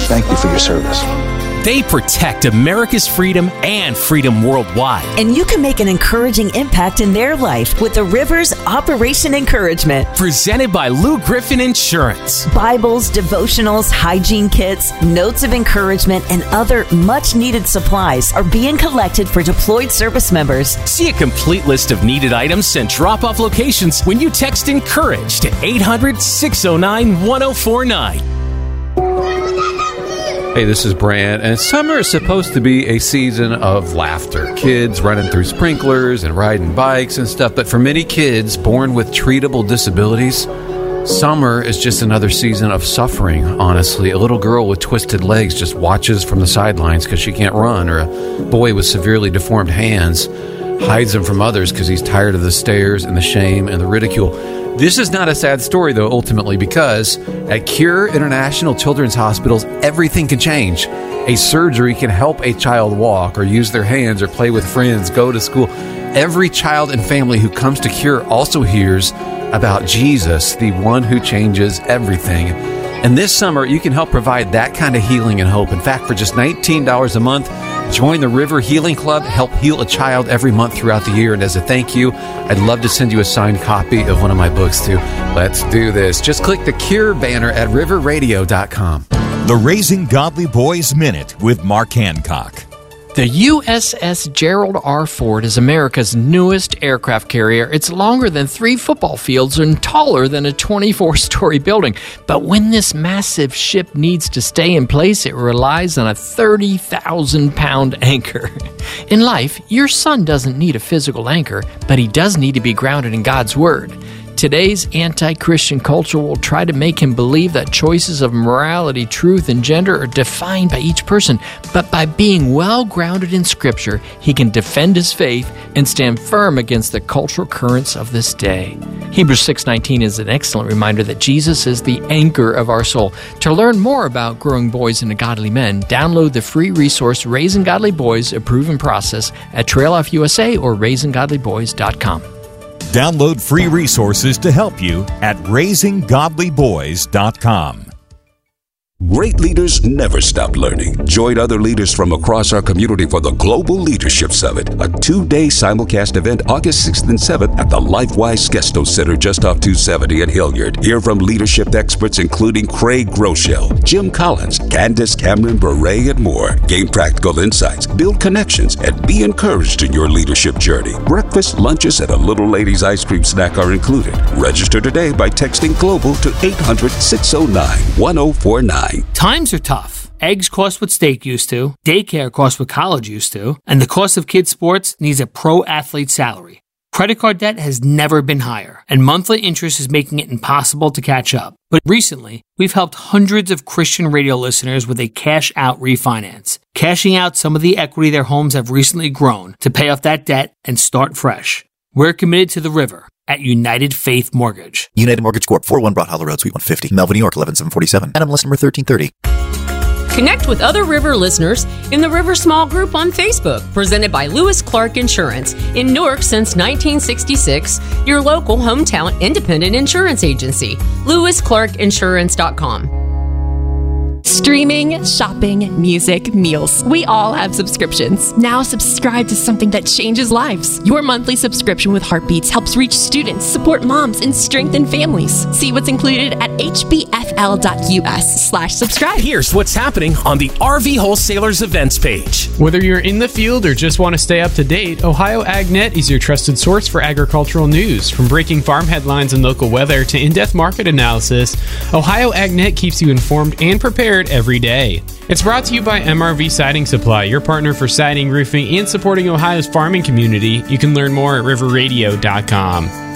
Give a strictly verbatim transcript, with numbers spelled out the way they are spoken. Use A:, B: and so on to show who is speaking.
A: Thank you for your service.
B: They protect America's freedom and freedom worldwide.
C: And you can make an encouraging impact in their life with the Rivers Operation Encouragement.
B: Presented by Lou Griffin Insurance.
C: Bibles, devotionals, hygiene kits, notes of encouragement, and other much-needed supplies are being collected for deployed service members.
B: See a complete list of needed items and drop-off locations when you text ENCOURAGE to eight hundred, six oh nine, one oh four nine.
D: Hey, this is Brant, and summer is supposed to be a season of laughter. Kids running through sprinklers and riding bikes and stuff, but for many kids born with treatable disabilities, summer is just another season of suffering, honestly. A little girl with twisted legs just watches from the sidelines because she can't run, or a boy with severely deformed hands hides them from others because he's tired of the stares and the shame and the ridicule. This is not a sad story, though, ultimately, because at Cure International Children's Hospitals, everything can change. A surgery can help a child walk or use their hands or play with friends, go to school. Every child and family who comes to Cure also hears about Jesus, the one who changes everything. And this summer, you can help provide that kind of healing and hope. In fact, for just nineteen dollars a month, join the River Healing Club, help heal a child every month throughout the year. And as a thank you, I'd love to send you a signed copy of one of my books, too. Let's do this. Just click the Cure banner at river radio dot com.
E: The Raising Godly Boys Minute with Mark Hancock.
F: The U S S Gerald R. Ford is America's newest aircraft carrier. It's longer than three football fields and taller than a twenty-four story building. But when this massive ship needs to stay in place, it relies on a thirty thousand pound anchor. In life, your son doesn't need a physical anchor, but he does need to be grounded in God's Word. Today's anti-Christian culture will try to make him believe that choices of morality, truth, and gender are defined by each person. But by being well-grounded in Scripture, he can defend his faith and stand firm against the cultural currents of this day. Hebrews six nineteen is an excellent reminder that Jesus is the anchor of our soul. To learn more about growing boys into godly men, download the free resource Raising Godly Boys, A Proven Process at Trail Life U S A or raising godly boys dot com.
E: Download free resources to help you at raising godly boys dot com.
G: Great leaders never stop learning. Join other leaders from across our community for the Global Leadership Summit, a two-day simulcast event August sixth and seventh at the LifeWise Skesto Center just off two seventy in Hilliard. Hear from leadership experts including Craig Groeschel, Jim Collins, Candace Cameron Bure, and more. Gain practical insights, build connections, and be encouraged in your leadership journey. Breakfast, lunches, and a Little Lady's ice cream snack are included. Register today by texting GLOBAL to eight hundred, six oh nine, one oh four nine.
H: Times are tough. Eggs cost what steak used to, daycare costs what college used to, and the cost of kids' sports needs a pro athlete salary. Credit card debt has never been higher, and monthly interest is making it impossible to catch up. But recently, we've helped hundreds of Christian radio listeners with a cash-out refinance, cashing out some of the equity their homes have recently grown to pay off that debt and start fresh. We're committed to the river at United Faith Mortgage.
I: United Mortgage Corp, four oh one Broad Hollow Road, Suite one fifty, Melville, New York, eleven seven forty-seven. N M L S number thirteen thirty.
J: Connect with other River listeners in the River Small Group on Facebook, presented by Lewis Clark Insurance. In Newark since nineteen sixty-six, your local hometown independent insurance agency. lewis clark insurance dot com.
K: Streaming, shopping, music, meals. We all have subscriptions. Now subscribe to something that changes lives. Your monthly subscription with Heartbeats helps reach students, support moms, and strengthen families. See what's included at h b f l dot u s slash subscribe.
B: Here's what's happening on the R V Wholesalers events page.
L: Whether you're in the field or just want to stay up to date, Ohio AgNet is your trusted source for agricultural news. From breaking farm headlines and local weather to in-depth market analysis, Ohio AgNet keeps you informed and prepared every day. It's brought to you by M R V Siding Supply, your partner for siding, roofing, and supporting Ohio's farming community. You can learn more at river radio dot com.